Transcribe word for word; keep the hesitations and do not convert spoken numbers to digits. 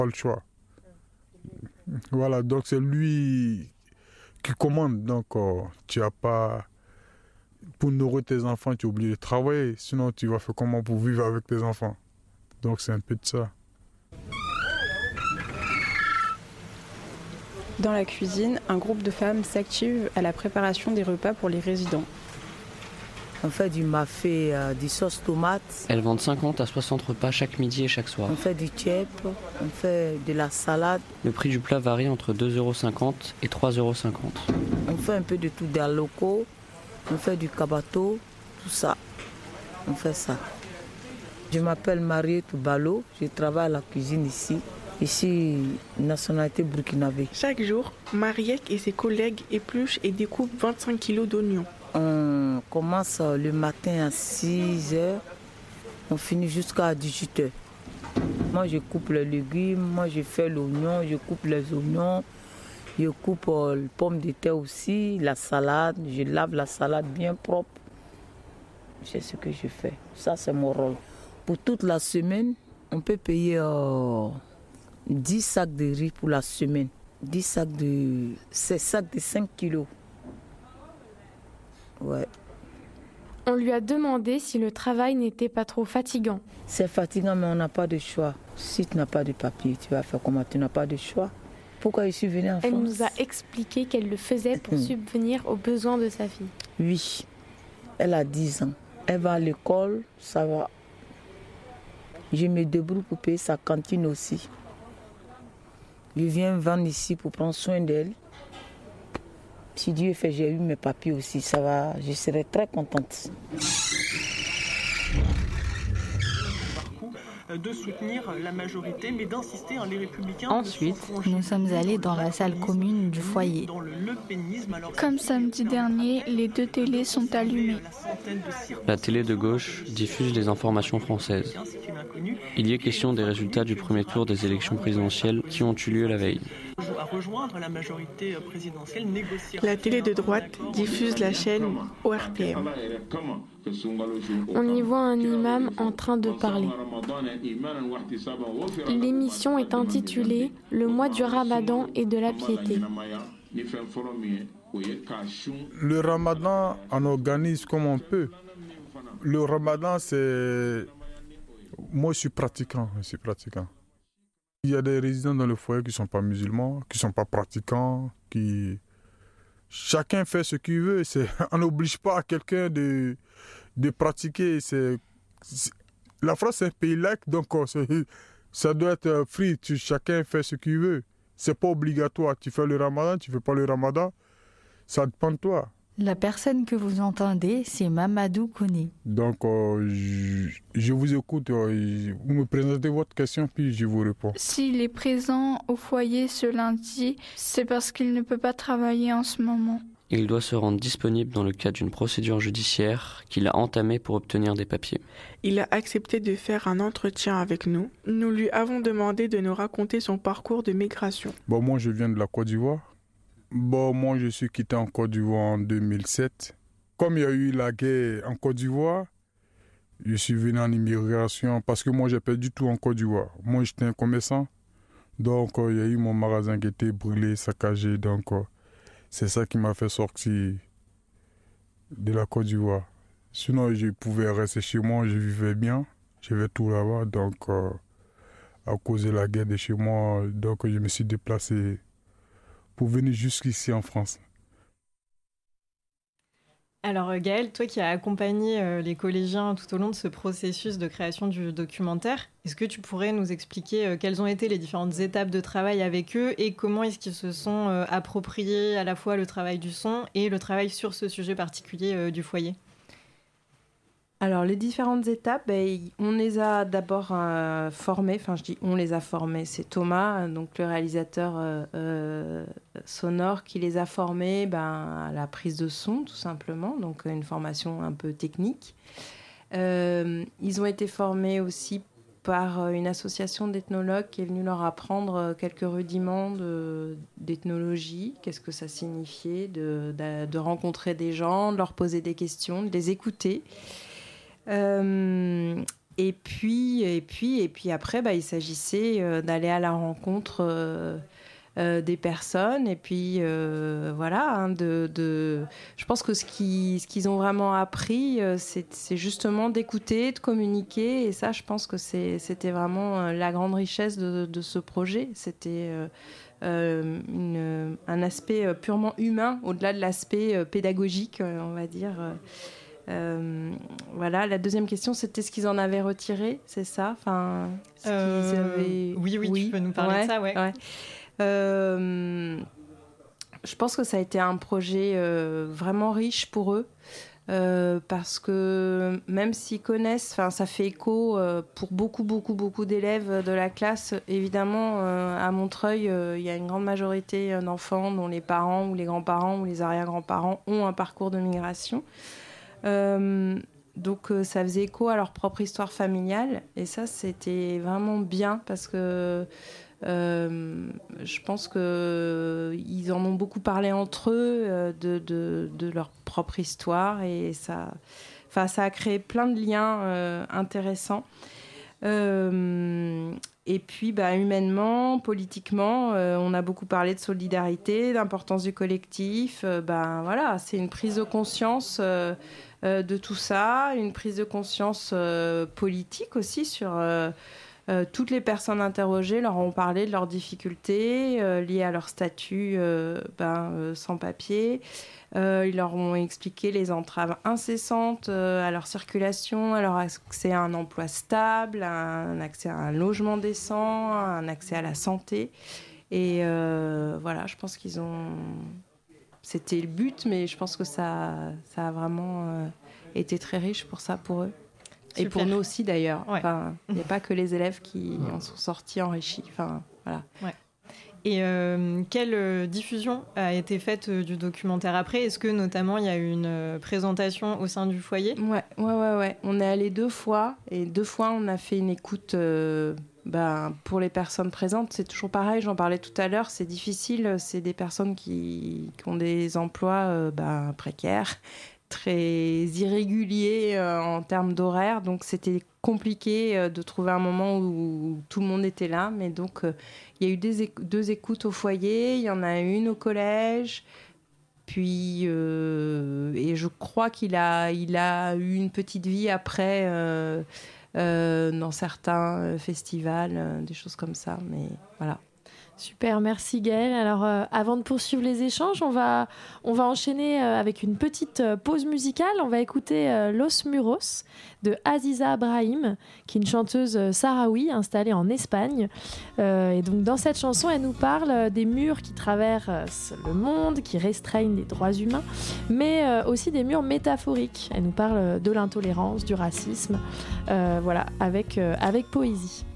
Pas le choix. Voilà, donc c'est lui qui commande. Donc euh, tu n'as pas... Pour nourrir tes enfants, tu es obligé de travailler. Sinon, tu vas faire comment pour vivre avec tes enfants? Donc c'est un peu de ça. Dans la cuisine, un groupe de femmes s'active à la préparation des repas pour les résidents. On fait du mafé, euh, du sauce tomate. Elles vendent cinquante à soixante repas chaque midi et chaque soir. On fait du tchèp, on fait de la salade. Le prix du plat varie entre deux euros cinquante et trois euros cinquante. On fait un peu de tout, des locaux, on fait du kabato, tout ça. On fait ça. Je m'appelle Mariette Balo, je travaille à la cuisine ici. Ici, nationalité burkinabé. Chaque jour, Mariette et ses collègues épluchent et découpent vingt-cinq kilos d'oignons. On commence le matin à six heures, on finit jusqu'à dix-huit heures. Moi, je coupe les légumes, moi, je fais l'oignon, je coupe les oignons, je coupe euh, les pommes de terre aussi, la salade, je lave la salade bien propre. C'est ce que je fais. Ça, c'est mon rôle. Pour toute la semaine, on peut payer euh, dix sacs de riz pour la semaine. dix sacs de... C'est sacs de cinq kilos. Ouais. On lui a demandé si le travail n'était pas trop fatigant. C'est fatigant, mais on n'a pas de choix. Si tu n'as pas de papier, tu vas faire comment? Tu n'as pas de choix. Pourquoi je suis venue en Elle France? nous a expliqué qu'elle le faisait pour subvenir aux besoins de sa fille. Oui, elle a dix ans. Elle va à l'école, ça va. Je me débrouille pour payer sa cantine aussi. Je viens vendre ici pour prendre soin d'elle. Si Dieu fait, j'ai eu mes papiers aussi, ça va, je serai très contente. De soutenir la majorité, mais d'insister, hein, les républicains. Ensuite, nous sommes allés dans la salle commune du foyer. Comme samedi dernier, les deux télés sont allumées. La télé de gauche diffuse les informations françaises. Il y est question des résultats du premier tour des élections présidentielles qui ont eu lieu la veille. À rejoindre la majorité présidentielle, négocier. La télé de droite diffuse la chaîne O R P M. On y voit un imam en train de parler. L'émission est intitulée « Le mois du Ramadan et de la piété ». Le Ramadan, on organise comme on peut. Le Ramadan, c'est... Moi, je suis pratiquant. Je suis pratiquant. Il y a des résidents dans le foyer qui ne sont pas musulmans, qui ne sont pas pratiquants, qui... Chacun fait ce qu'il veut. C'est... On n'oblige pas quelqu'un de, de pratiquer. C'est... C'est... La France, c'est un pays laïque, donc c'est... ça doit être free. Tu... Chacun fait ce qu'il veut. Ce n'est pas obligatoire. Tu fais le ramadan, tu ne fais pas le ramadan. Ça dépend de toi. La personne que vous entendez, c'est Mamadou Koné. Donc, euh, je, je vous écoute. Euh, vous me présentez votre question, puis je vous réponds. S'il est présent au foyer ce lundi, c'est parce qu'il ne peut pas travailler en ce moment. Il doit se rendre disponible dans le cadre d'une procédure judiciaire qu'il a entamée pour obtenir des papiers. Il a accepté de faire un entretien avec nous. Nous lui avons demandé de nous raconter son parcours de migration. Bon, moi, je viens de la Côte d'Ivoire. Bon, moi, je suis quitté en Côte d'Ivoire en deux mille sept. Comme il y a eu la guerre en Côte d'Ivoire, je suis venu en immigration parce que moi, j'ai perdu tout en Côte d'Ivoire. Moi, j'étais un commerçant. Donc, euh, il y a eu mon magasin qui était brûlé, saccagé. Donc, euh, c'est ça qui m'a fait sortir de la Côte d'Ivoire. Sinon, je pouvais rester chez moi, je vivais bien. J'avais tout là-bas. Donc, euh, à cause de la guerre de chez moi, donc, je me suis déplacé pour venir jusqu'ici en France. Alors Gaëlle, toi qui as accompagné euh, les collégiens tout au long de ce processus de création du documentaire, est-ce que tu pourrais nous expliquer euh, quelles ont été les différentes étapes de travail avec eux et comment est-ce qu'ils se sont euh, appropriés à la fois le travail du son et le travail sur ce sujet particulier euh, du foyer? Alors, les différentes étapes, ben, on les a d'abord euh, formés. Enfin, je dis on les a formés. C'est Thomas, donc le réalisateur euh, euh, sonore, qui les a formés ben, à la prise de son, tout simplement. Donc, une formation un peu technique. Euh, ils ont été formés aussi par une association d'ethnologues qui est venue leur apprendre quelques rudiments de, d'ethnologie. Qu'est-ce que ça signifiait de, de, de rencontrer des gens, de leur poser des questions, de les écouter. Euh, et puis, et puis, et puis après, bah, il s'agissait euh, d'aller à la rencontre euh, euh, des personnes. Et puis, euh, voilà, hein, de, de... je pense que ce, qui, ce qu'ils ont vraiment appris, euh, c'est, c'est justement d'écouter, de communiquer. Et ça, je pense que c'est, c'était vraiment euh, la grande richesse de, de ce projet. C'était euh, euh, une, un aspect purement humain, au-delà de l'aspect euh, pédagogique, euh, on va dire. Euh, Euh, voilà, la deuxième question, c'était ce qu'ils en avaient retiré, c'est ça, enfin, ce euh, qu'ils avaient... oui, oui, oui, tu peux nous parler ouais, de ça, ouais. ouais. Euh, je pense que ça a été un projet euh, vraiment riche pour eux, euh, parce que même s'ils connaissent, enfin, ça fait écho euh, pour beaucoup, beaucoup, beaucoup d'élèves de la classe. Évidemment, euh, à Montreuil, euh, il y a une grande majorité d'enfants dont les parents ou les grands-parents ou les arrière-grands-parents ont un parcours de migration. Euh, donc euh, ça faisait écho à leur propre histoire familiale et ça c'était vraiment bien parce que euh, je pense qu'ils en ont beaucoup parlé entre eux euh, de, de, de leur propre histoire et ça, ça a créé plein de liens euh, intéressants. Euh, et puis bah, humainement, politiquement, euh, on a beaucoup parlé de solidarité, d'importance du collectif. Euh, bah, voilà, c'est une prise de conscience euh, euh, de tout ça, une prise de conscience euh, politique aussi sur euh, euh, toutes les personnes interrogées leur ont parlé de leurs difficultés euh, liées à leur statut euh, ben, euh, sans papier. Euh, ils leur ont expliqué les entraves incessantes euh, à leur circulation, à leur accès à un emploi stable, à un accès à un logement décent, à un accès à la santé. Et euh, voilà, je pense qu'ils ont... C'était le but, mais je pense que ça, ça a vraiment euh, été très riche pour ça, pour eux. Super. Et pour nous aussi, d'ailleurs. Ouais. Enfin, il n'y a pas que les élèves qui en sont sortis enrichis. Enfin, voilà. Ouais. Et euh, quelle euh, diffusion a été faite euh, du documentaire après ? Est-ce que notamment il y a eu une euh, présentation au sein du foyer ? Ouais, ouais, ouais, ouais. On est allé deux fois et deux fois on a fait une écoute euh, ben, pour les personnes présentes. C'est toujours pareil, j'en parlais tout à l'heure, c'est difficile. C'est des personnes qui, qui ont des emplois euh, ben, précaires, très irréguliers euh, en termes d'horaire. Donc c'était compliqué euh, de trouver un moment où tout le monde était là. Mais donc euh, il y a eu des éc- deux écoutes au foyer, il y en a une au collège. Puis, euh, et je crois qu'il a, il a eu une petite vie après euh, euh, dans certains festivals, euh, des choses comme ça. Mais voilà. Super, merci Gaëlle. Alors, euh, avant de poursuivre les échanges, on va, on va enchaîner euh, avec une petite euh, pause musicale. On va écouter euh, Los Muros de Aziza Brahim, qui est une chanteuse euh, sahraoui installée en Espagne. Euh, et donc, dans cette chanson, elle nous parle euh, des murs qui traversent le monde, qui restreignent les droits humains, mais euh, aussi des murs métaphoriques. Elle nous parle de l'intolérance, du racisme, euh, voilà, avec, euh, avec poésie.